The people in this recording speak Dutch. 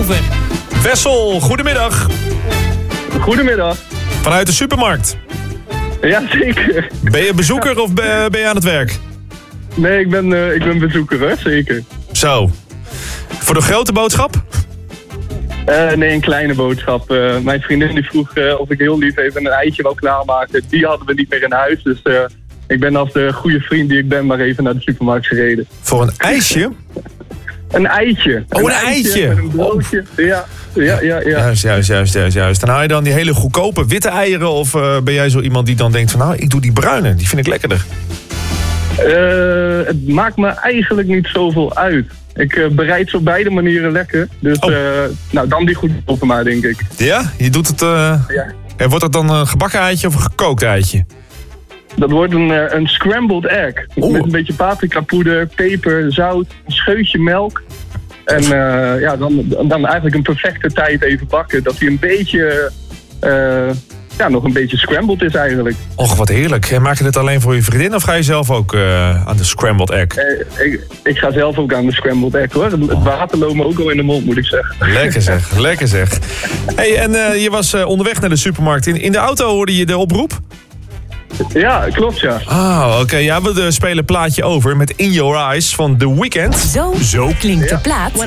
over. Wessel, goedemiddag. Goedemiddag. Vanuit de supermarkt. Ja, zeker. Ben je bezoeker of ben je aan het werk? Nee, ik ben bezoeker, hè? Zeker. Zo. Voor de grote boodschap? Nee, een kleine boodschap. Mijn vriendin die vroeg of ik heel lief even een eitje wou klaarmaken. Die hadden we niet meer in huis, dus ik ben als de goede vriend die ik ben maar even naar de supermarkt gereden. Voor een ijsje? Een eitje. Oh, een eitje. Met een broodje. Ja. Juist. Dan haal je dan die hele goedkope witte eieren of ben jij zo iemand die dan denkt van nou, ik doe die bruine, die vind ik lekkerder. Het maakt me eigenlijk niet zoveel uit. Ik bereid ze op beide manieren lekker. Dus dan die goedkope maar, denk ik. Ja? Je doet het... Ja. Wordt het dan een gebakken eitje of een gekookt eitje? Dat wordt een scrambled egg. Met een beetje paprikapoeder, peper, zout, een scheutje melk. En dan eigenlijk een perfecte tijd even bakken. Dat hij een beetje... nog een beetje scrambled is eigenlijk. Och, wat heerlijk. En maak je dit alleen voor je vriendin of ga je zelf ook aan de scrambled egg? Ik ga zelf ook aan de scrambled egg, hoor. Het water loopt me ook al in de mond, moet ik zeggen. Lekker zeg. Hey, en je was onderweg naar de supermarkt. In de auto hoorde je de oproep? Ja, klopt, ja. Oké. Ja, we spelen een plaatje over met In Your Eyes van The Weeknd. Zo klinkt de plaat